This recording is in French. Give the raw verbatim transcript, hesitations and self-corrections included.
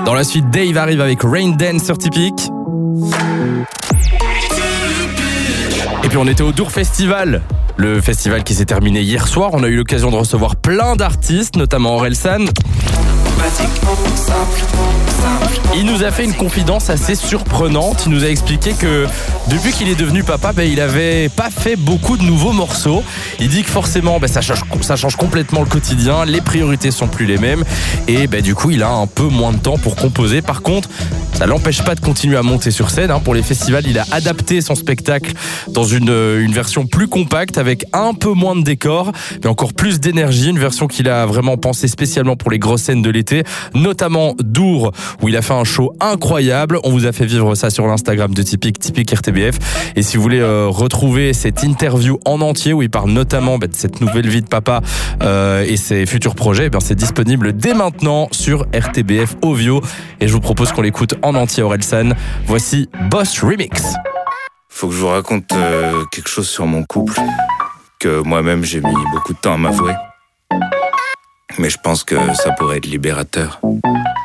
Dans la suite, Dave arrive avec Rain Dance sur Typique. Et puis on était au Dour Festival. Le festival qui s'est terminé hier soir. On a eu l'occasion de recevoir plein d'artistes, notamment Orelsan. Il nous a fait une confidence assez surprenante. Il nous a expliqué que depuis qu'il est devenu papa, ben, il avait pas fait beaucoup de nouveaux morceaux. Il dit que forcément, ben, ça, change, ça change complètement le quotidien. Les priorités sont plus les mêmes. Et ben, du coup, il a un peu moins de temps pour composer. Par contre, ça l'empêche pas de continuer à monter sur scène. Hein. Pour les festivals, il a adapté son spectacle dans une, une version plus compacte avec un peu moins de décors, mais encore plus d'énergie. Une version qu'il a vraiment pensée spécialement pour les grosses scènes de l'été, notamment Dour, où il a fait un show incroyable. On vous a fait vivre ça sur l'Instagram de Typique, Typique R T B F. Et si vous voulez euh, retrouver cette interview en entier, où il parle notamment bah, de cette nouvelle vie de papa euh, et ses futurs projets, ben, c'est disponible dès maintenant sur R T B F Ovio. Et je vous propose qu'on l'écoute en entier, Orelsan. Voici Boss Remix. Faut que je vous raconte euh, quelque chose sur mon couple, que moi-même j'ai mis beaucoup de temps à m'avouer. Mais je pense que ça pourrait être libérateur.